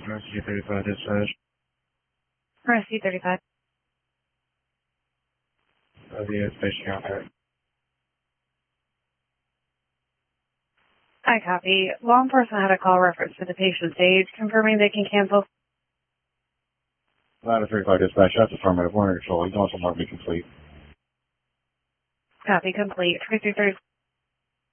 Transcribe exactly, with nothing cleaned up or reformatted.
Rescue thirty-five dispatch. Rescue thirty-five. Uh, the station contact. I copy. Law enforcement had a call reference to the patient's age, confirming they can cancel. Ladder thirty-five dispatch, that's affirmative. We're in control. Acknowledge will not be complete. Copy complete. three three three.